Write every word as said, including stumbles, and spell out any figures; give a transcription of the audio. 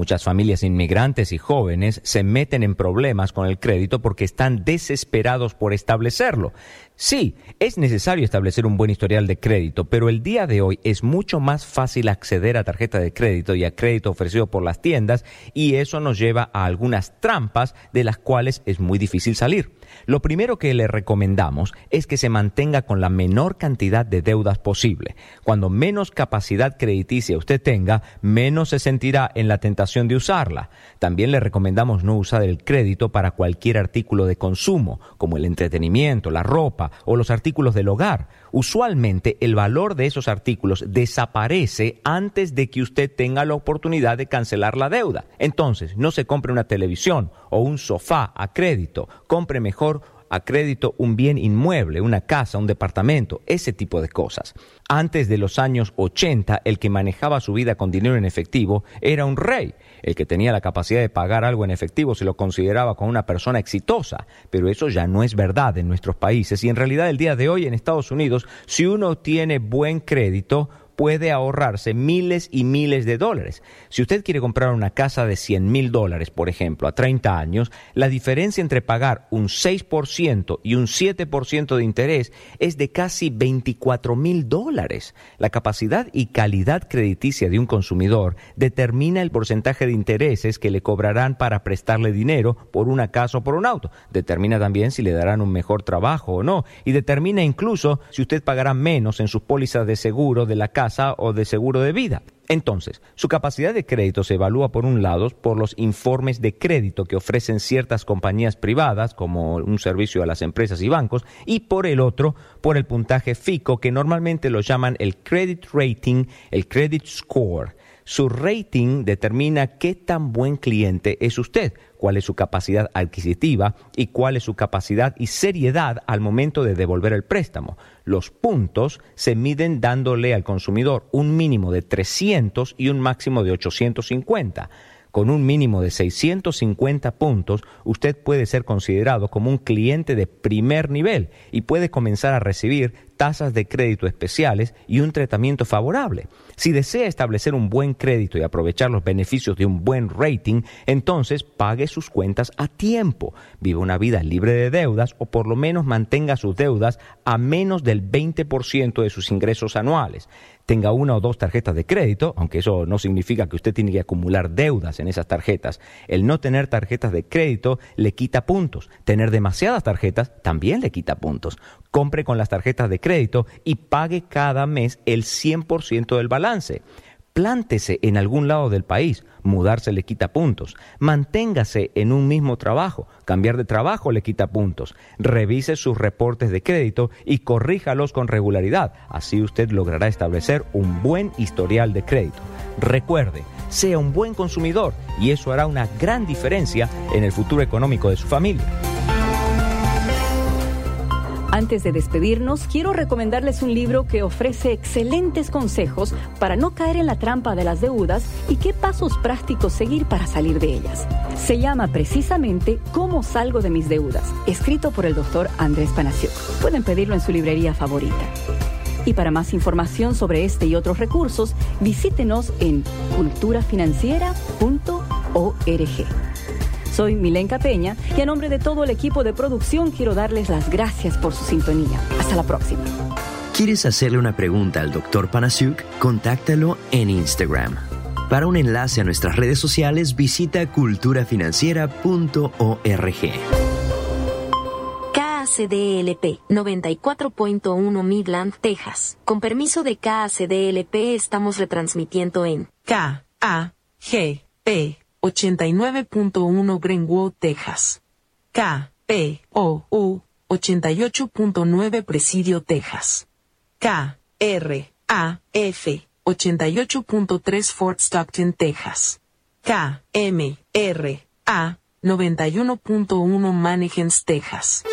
muchas familias inmigrantes y jóvenes se meten en problemas con el crédito porque están desesperados por establecerlo. Sí, es necesario establecer un buen historial de crédito, pero el día de hoy es mucho más fácil acceder a tarjeta de crédito y a crédito ofrecido por las tiendas, y eso nos lleva a algunas trampas de las cuales es muy difícil salir. Lo primero que le recomendamos es que se mantenga con la menor cantidad de deudas posible. Cuando menos capacidad crediticia usted tenga, menos se sentirá en la tentación de usarla. También le recomendamos no usar el crédito para cualquier artículo de consumo, como el entretenimiento, la ropa o los artículos del hogar. Usualmente el valor de esos artículos desaparece antes de que usted tenga la oportunidad de cancelar la deuda. Entonces, no se compre una televisión o un sofá a crédito. Compre mejor a crédito un bien inmueble, una casa, un departamento, ese tipo de cosas. Antes de los años ochenta, el que manejaba su vida con dinero en efectivo era un rey. El que tenía la capacidad de pagar algo en efectivo se lo consideraba como una persona exitosa, pero eso ya no es verdad en nuestros países, y en realidad el día de hoy en Estados Unidos, si uno tiene buen crédito, puede ahorrarse miles y miles de dólares. Si usted quiere comprar una casa de cien mil dólares, por ejemplo, a treinta años, la diferencia entre pagar un seis por ciento y un siete por ciento de interés es de casi veinticuatro mil dólares. La capacidad y calidad crediticia de un consumidor determina el porcentaje de intereses que le cobrarán para prestarle dinero por una casa o por un auto. Determina también si le darán un mejor trabajo o no, y determina incluso si usted pagará menos en sus pólizas de seguro de la casa o de seguro de vida. Entonces, su capacidad de crédito se evalúa por un lado por los informes de crédito que ofrecen ciertas compañías privadas, como un servicio a las empresas y bancos, y por el otro, por el puntaje FICO, que normalmente lo llaman el credit rating, el credit score. Su rating determina qué tan buen cliente es usted, cuál es su capacidad adquisitiva y cuál es su capacidad y seriedad al momento de devolver el préstamo. Los puntos se miden dándole al consumidor un mínimo de trescientos y un máximo de ochocientos cincuenta. Con un mínimo de seiscientos cincuenta puntos, usted puede ser considerado como un cliente de primer nivel y puede comenzar a recibir tasas de crédito especiales y un tratamiento favorable. Si desea establecer un buen crédito y aprovechar los beneficios de un buen rating, entonces pague sus cuentas a tiempo, viva una vida libre de deudas o por lo menos mantenga sus deudas a menos del veinte por ciento de sus ingresos anuales. Tenga una o dos tarjetas de crédito, aunque eso no significa que usted tiene que acumular deudas en esas tarjetas. El no tener tarjetas de crédito le quita puntos. Tener demasiadas tarjetas también le quita puntos. Compre con las tarjetas de crédito y pague cada mes el cien por ciento del balance. Plántese en algún lado del país, mudarse le quita puntos. Manténgase en un mismo trabajo, cambiar de trabajo le quita puntos. Revise sus reportes de crédito y corríjalos con regularidad. Así usted logrará establecer un buen historial de crédito. Recuerde, sea un buen consumidor y eso hará una gran diferencia en el futuro económico de su familia. Antes de despedirnos, quiero recomendarles un libro que ofrece excelentes consejos para no caer en la trampa de las deudas y qué pasos prácticos seguir para salir de ellas. Se llama precisamente ¿Cómo salgo de mis deudas?, escrito por el doctor Andrés Panasiuk. Pueden pedirlo en su librería favorita. Y para más información sobre este y otros recursos, visítenos en cultura financiera punto org. Soy Milenka Peña y a nombre de todo el equipo de producción quiero darles las gracias por su sintonía. Hasta la próxima. ¿Quieres hacerle una pregunta al doctor Panasiuk? Contáctalo en Instagram. Para un enlace a nuestras redes sociales, visita cultura financiera punto org. K A C D L P noventa y cuatro punto uno Midland, Texas. Con permiso de K A C D L P estamos retransmitiendo en K A G P ochenta y nueve punto uno Greenwood, Texas. K P O U ochenta y ocho punto nueve Presidio, Texas. K R A F ochenta y ocho punto tres Fort Stockton, Texas. K M R A noventa y uno punto uno Mannequins, Texas.